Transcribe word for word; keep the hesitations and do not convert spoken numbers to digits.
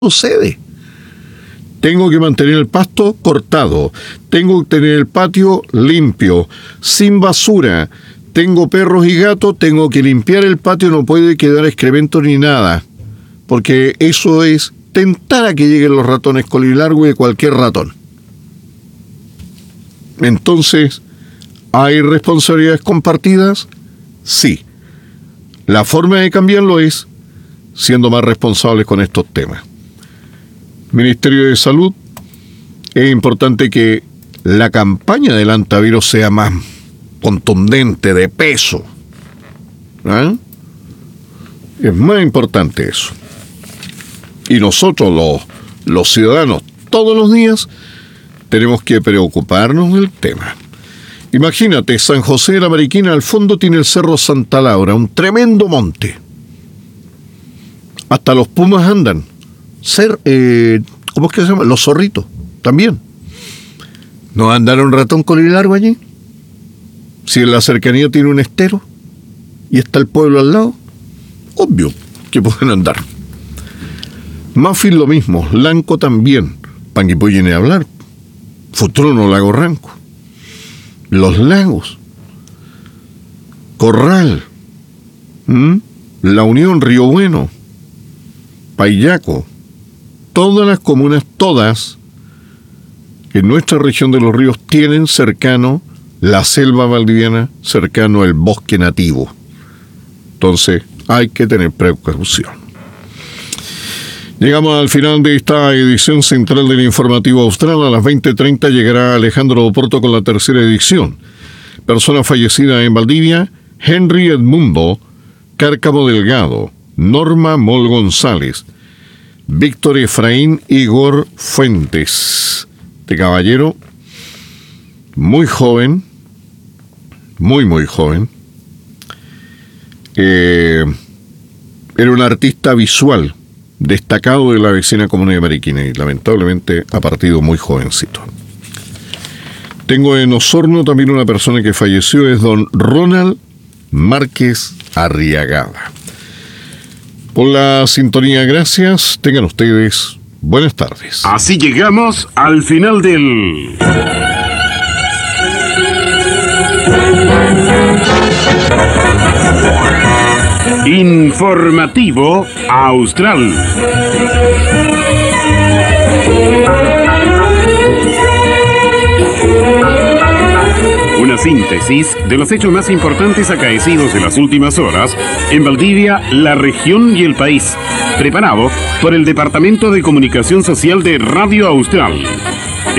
sucede. Tengo que mantener el pasto cortado, tengo que tener el patio limpio, sin basura, tengo perros y gatos, tengo que limpiar el patio, no puede quedar excremento ni nada, porque eso es tentar a que lleguen los ratones colilargo de cualquier ratón. Entonces, ¿hay responsabilidades compartidas? Sí. La forma de cambiarlo es siendo más responsables con estos temas. Ministerio de Salud, es importante que la campaña del antivirus sea más contundente, de peso. ¿Ah? Es más importante eso. Y nosotros, los, los ciudadanos, todos los días, tenemos que preocuparnos del tema. Imagínate, San José de la Mariquina, al fondo tiene el Cerro Santa Laura, un tremendo monte. Hasta los pumas andan. Ser, eh, ¿cómo es que se llama? Los zorritos, también. ¿No andará un ratón colilargo allí? Si en la cercanía tiene un estero y está el pueblo al lado, obvio que pueden andar. Mafil lo mismo, Lanco también, Panguipulli ni hablar, Futrono, Lago Ranco, Los Lagos, Corral, ¿Mm? La Unión, Río Bueno, Payaco, todas las comunas, todas, en nuestra región de los ríos tienen cercano la selva valdiviana, cercano el bosque nativo. Entonces, hay que tener precaución. Llegamos al final de esta edición central del Informativo Austral. A las veinte treinta llegará Alejandro Oporto con la tercera edición. Persona fallecida en Valdivia: Henry Edmundo Cárcamo Delgado, Norma Mol González, Víctor Efraín Igor Fuentes. Este caballero, muy joven, muy muy joven, eh, era un artista visual destacado de la vecina comuna de Mariquina y lamentablemente ha partido muy jovencito. Tengo en Osorno también una persona que falleció, es don Ronald Márquez Arriagada. Por la sintonía, gracias. Tengan ustedes buenas tardes. Así llegamos al final del Informativo Austral. Una síntesis de los hechos más importantes acaecidos en las últimas horas en Valdivia, la región y el país. Preparado por el Departamento de Comunicación Social de Radio Austral.